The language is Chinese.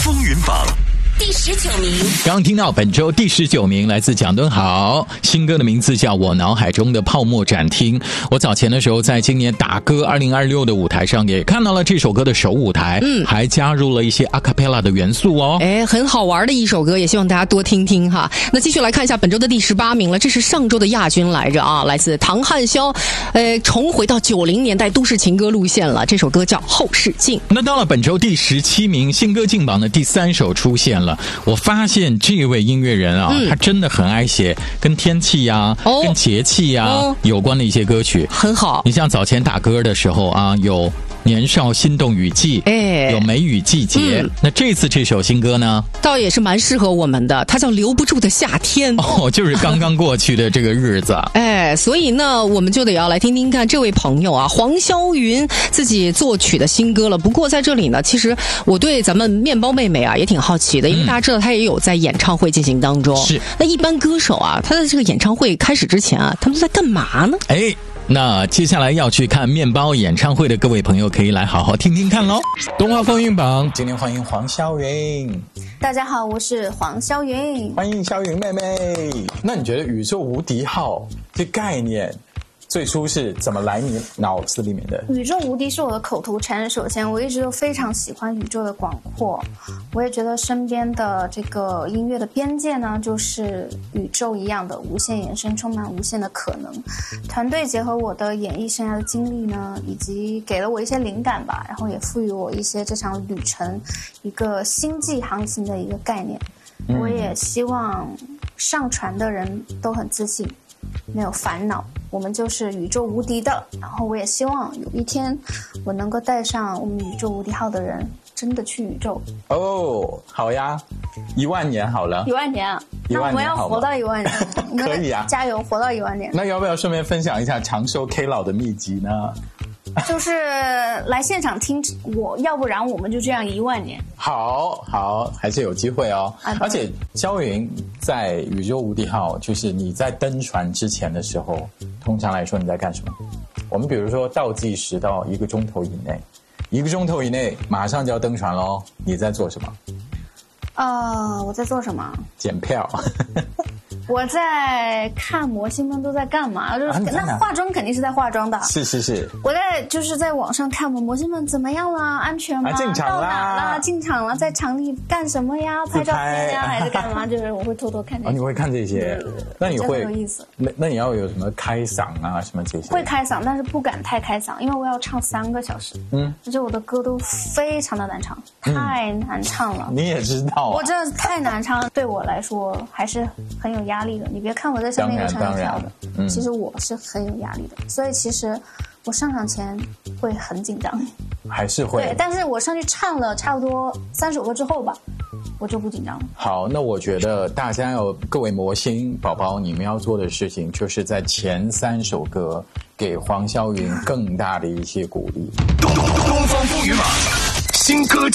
风云榜第19名， 刚听到本周第19名来自蒋敦豪，新歌的名字叫《我脑海中的泡沫展厅》。我早前的时候在今年打歌2026的舞台上也看到了这首歌的首舞台，还加入了一些 a cappella 的元素哦。 很好玩的一首歌，也希望大家多听听哈。那继续来看一下本周的第18名了，这是上周的亚军来着啊，来自唐汉霄，重回到90年代都市情歌路线了。这首歌叫《后视镜》。 那到了本周第17名，新歌劲榜的第3首出现了。我发现这位音乐人啊，他真的很爱写跟天气呀、跟节气呀有关的一些歌曲， 很好。 你像早前打歌的时候啊，有年少心动雨季，有梅雨季节。那这次这首新歌呢， 倒也是蛮适合我们的，它叫《留不住的夏天》。 就是刚刚过去的这个日子。 所以呢，我们就得要来听听看这位朋友啊，黄霄云自己作曲的新歌了。不过在这里呢，其实我对咱们面包妹妹啊也挺好奇的，因为大家知道她也有在演唱会进行当中。 是。 那一般歌手啊，他的这个演唱会开始之前啊，他们都在干嘛呢？ 那接下来要去看面包演唱会的各位朋友，可以来好好听听看咯。东华风云榜，今天欢迎黄霄云。 大家好，我是黄霄云。 欢迎霄云妹妹。那你觉得宇宙无敌号这概念最初是怎么来你脑子里面的？ 宇宙无敌是我的口头禅。首先，我一直都非常喜欢宇宙的广阔，我也觉得身边的这个音乐的边界呢，就是宇宙一样的无限延伸，充满无限的可能。团队结合我的演艺生涯的经历呢，以及给了我一些灵感吧，然后也赋予我一些这场旅程一个星际航行的一个概念。我也希望上船的人都很自信，没有烦恼，我们就是宇宙无敌的。然后我也希望有一天我能够带上我们宇宙无敌号的人真的去宇宙。 好呀，10000年好了。 10000年啊，那我们要活到10000年。 可以啊， 加油，活到10000年。 那要不要顺便分享一下长寿 K 老的秘籍呢？ 就是来现场听我，要不然我们就这样10000年。 好，还是有机会哦。而且霄云在宇宙无敌号，就是你在登船之前的时候，通常来说你在干什么？我们比如说倒计时到1个钟头以内，1个钟头以内马上就要登船咯，你在做什么？ 我在做什么？ 检票。 我在看模型们都在干嘛，就是那化妆肯定是在化妆的。 是。 我就是在网上看模型们怎么样了，安全吗？ 进场啦， 到哪了？进场了，在场里干什么呀？拍照片呀，还是干嘛？就是我会偷偷看这些。 你会看这些？那你会很有意思。 那你要有什么开嗓啊，什么这些？ 会开嗓，但是不敢太开嗓，因为我要唱3个小时。而且我的歌都非常的难唱，太难唱了。 你也知道我真的太难唱了，对我来说还是很有压力的。你别看我在上面有唱有跳的，其实我是很有压力的。所以其实我上场前会很紧张， 还是会。 对，但是我上去唱了差不多3首歌之后吧，我就不紧张了。 好，那我觉得大家各位魔星宝宝，你们要做的事情就是在前3首歌给黄霄云更大的一些鼓励。 东方风云榜新歌